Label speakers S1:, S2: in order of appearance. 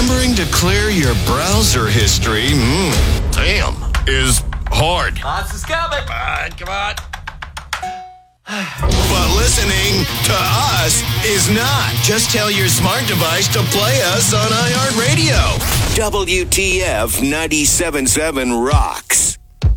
S1: remembering to clear your browser history, damn, is hard.
S2: This is coming.
S1: Come on. But listening to us is not. Just tell your smart device to play us on iHeartRadio. WTF 97.7 Rock.